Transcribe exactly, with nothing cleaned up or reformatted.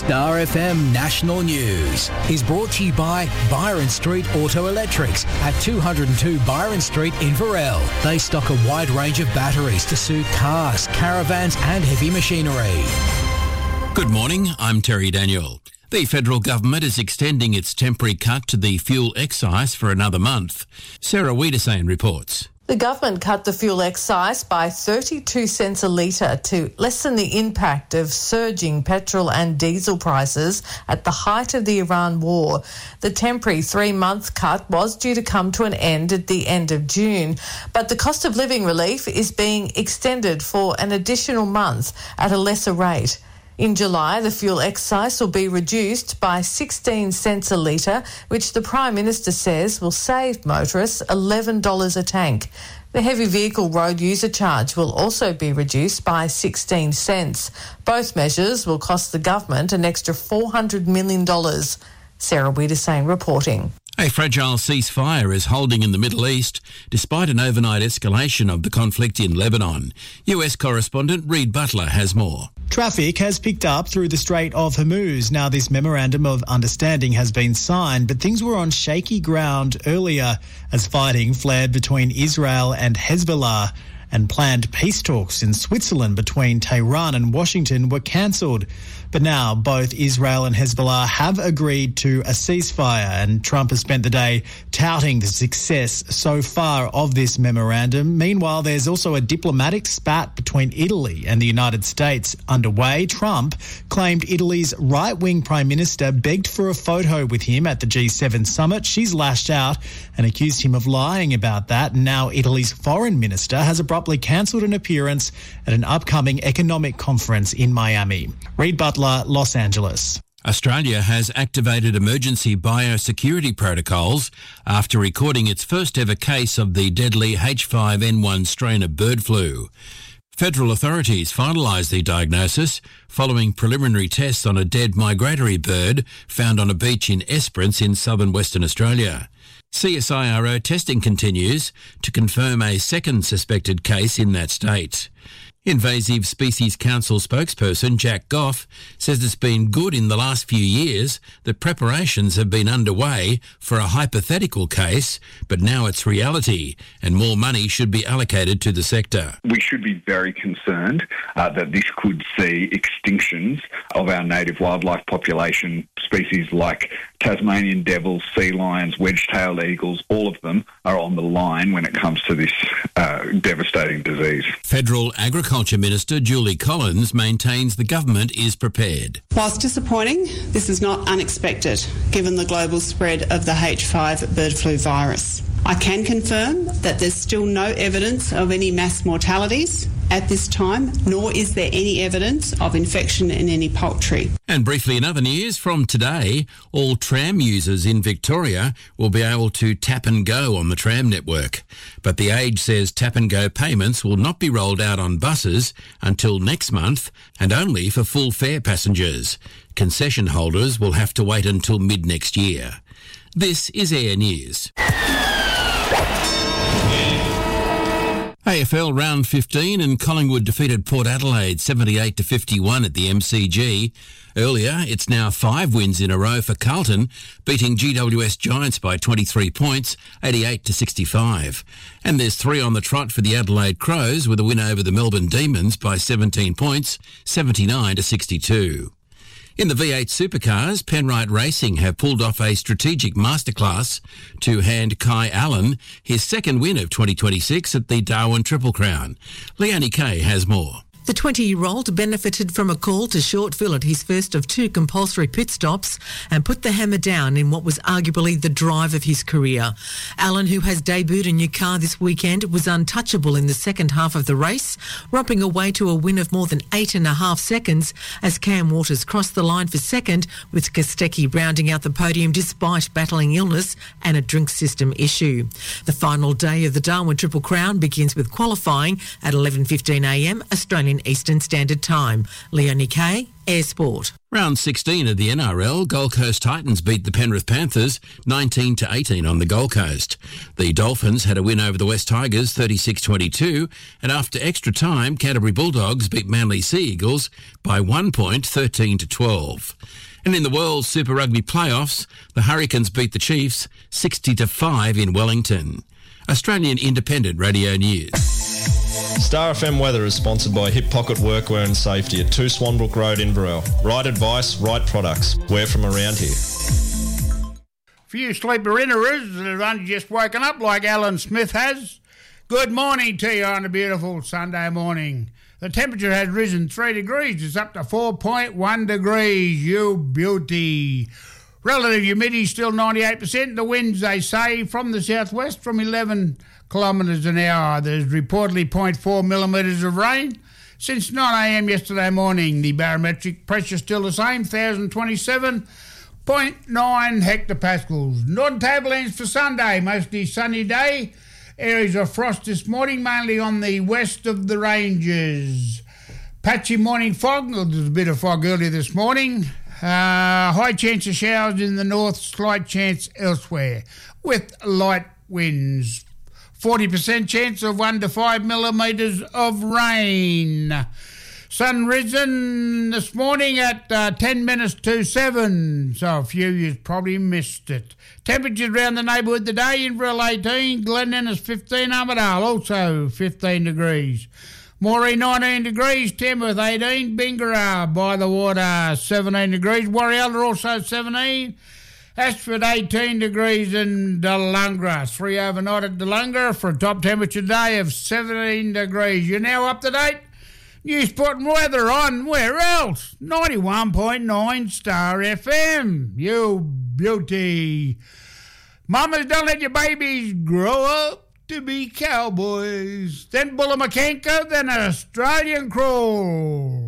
Star F M National News is brought to you by Byron Street Auto Electrics at two oh two Byron Street in Varel. They stock a wide range of batteries to suit cars, caravans and heavy machinery. Good morning, I'm Terry Daniel. The federal government is extending its temporary cut to the fuel excise for another month. Sarah Wiedersane reports. The government cut the fuel excise by thirty-two cents a litre to lessen the impact of surging petrol and diesel prices at the height of the Iran war. The temporary three-month cut was due to come to an end at the end of June, but the cost of living relief is being extended for an additional month at a lesser rate. In July, the fuel excise will be reduced by sixteen cents a litre, which the Prime Minister says will save motorists eleven dollars a tank. The heavy vehicle road user charge will also be reduced by sixteen cents. Both measures will cost the government an extra four hundred million dollars. Sarah Wiedersane reporting. A fragile ceasefire is holding in the Middle East despite an overnight escalation of the conflict in Lebanon. U S correspondent Reid Butler has more. Traffic has picked up through the Strait of Hormuz. Now, this memorandum of understanding has been signed, but things were on shaky ground earlier as fighting flared between Israel and Hezbollah, and planned peace talks in Switzerland between Tehran and Washington were cancelled. But now both Israel and Hezbollah have agreed to a ceasefire, and Trump has spent the day touting the success so far of this memorandum. Meanwhile, there's also a diplomatic spat between Italy and the United States underway. Trump claimed Italy's right-wing Prime Minister begged for a photo with him at the G seven summit. She's lashed out and accused him of lying about that. Now Italy's foreign minister has abruptly cancelled an appearance at an upcoming economic conference in Miami. Reid Butler, Los Angeles. Australia has activated emergency biosecurity protocols after recording its first ever case of the deadly H five N one strain of bird flu. Federal authorities finalised the diagnosis following preliminary tests on a dead migratory bird found on a beach in Esperance in southern Western Australia. C S I R O testing continues to confirm a second suspected case in that state. Invasive Species Council spokesperson Jack Goff says it's been good in the last few years that preparations have been underway for a hypothetical case, but now it's reality and more money should be allocated to the sector. We should be very concerned uh, that this could see extinctions of our native wildlife population. Species like Tasmanian devils, sea lions, wedge-tailed eagles, all of them are on the line when it comes to this uh, devastating disease. Federal Agriculture Minister Julie Collins maintains the government is prepared. Whilst disappointing, this is not unexpected given the global spread of the H five bird flu virus. I can confirm that there's still no evidence of any mass mortalities at this time, nor is there any evidence of infection in any poultry. And briefly in other news, from today, all tram users in Victoria will be able to tap and go on the tram network. But The Age says tap and go payments will not be rolled out on buses until next month and only for full fare passengers. Concession holders will have to wait until mid-next year. This is Air News. A F L round fifteen and Collingwood defeated Port Adelaide seventy-eight to fifty-one at the M C G. Earlier, it's now five wins in a row for Carlton, beating G W S Giants by twenty-three points, eighty-eight to sixty-five. And there's three on the trot for the Adelaide Crows with a win over the Melbourne Demons by seventeen points, seventy-nine to sixty-two. In the V eight supercars, Penrite Racing have pulled off a strategic masterclass to hand Kai Allen his second win of twenty twenty-six at the Darwin Triple Crown. Leonie Kay has more. The twenty-year-old benefited from a call to short fill at his first of two compulsory pit stops and put the hammer down in what was arguably the drive of his career. Allen, who has debuted a new car this weekend, was untouchable in the second half of the race, romping away to a win of more than eight and a half seconds as Cam Waters crossed the line for second, with Kostecki rounding out the podium despite battling illness and a drink system issue. The final day of the Darwin Triple Crown begins with qualifying at eleven fifteen a m Australian Eastern Standard Time. Leonie Kay, Air Sport. Round sixteen of the N R L, Gold Coast Titans beat the Penrith Panthers nineteen to eighteen on the Gold Coast. The Dolphins had a win over the West Tigers thirty-six twenty-two, and after extra time, Canterbury Bulldogs beat Manly Sea Eagles by one point, thirteen to twelve. And in the World Super Rugby playoffs, the Hurricanes beat the Chiefs sixty to five in Wellington. Australian Independent Radio News. Star F M weather is sponsored by Hip Pocket Workwear and Safety at two Swanbrook Road, Inverell. Right advice, right products. We're from around here. For you sleeper innerers that have only just woken up like Alan Smith has, good morning to you on a beautiful Sunday morning. The temperature has risen three degrees. It's up to four point one degrees. You beauty. Relative humidity still ninety-eight percent. The winds, they say, from the southwest from eleven kilometres an hour. There's reportedly zero point four millimetres of rain since nine a.m. yesterday morning. The barometric pressure still the same, one thousand twenty-seven point nine hectopascals. Northern Tablelands for Sunday, mostly sunny day. Areas of frost this morning, mainly on the west of the ranges. Patchy morning fog. There was a bit of fog earlier this morning. Uh, high chance of showers in the north, slight chance elsewhere, with light winds. forty percent chance of one to five millimetres of rain. Sun risen this morning at uh, ten minutes to seven, so a few of you probably missed it. Temperatures around the neighbourhood today, Inverell eighteen, Glen Innes fifteen, Armidale also fifteen degrees. Moree nineteen degrees, Tamworth eighteen, Bingara by the water seventeen degrees, Warriella also seventeen, Ashford eighteen degrees in Delungra. Three overnight at Delungra for a top temperature today of seventeen degrees. You're now up to date. News, sport and weather on where else? ninety-one point nine Star F M. You beauty. Mamas, don't let your babies grow up to be cowboys. Then Bullamakenka, then Australian crawl.